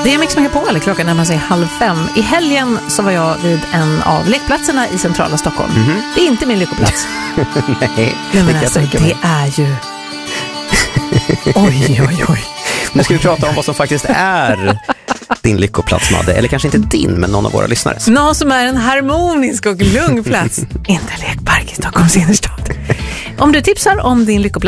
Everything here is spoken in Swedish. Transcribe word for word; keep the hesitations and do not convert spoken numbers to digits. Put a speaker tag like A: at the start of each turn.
A: Det är Mix Megapol, klockan närmar sig halv fem. I helgen så var jag vid en av lekplatserna i centrala Stockholm. Mm-hmm. Det är inte min lyckoplats.
B: Nej,
A: Nej, men alltså, det är ju... Oj, oj, oj.
B: Nu ska vi prata om vad som faktiskt är din lyckoplats, Madde. Eller kanske inte din, men någon av våra lyssnare.
A: Någon som är en harmonisk och lugn plats. Inte lekpark i Stockholms innerstad. Om du tipsar om din lyckoplats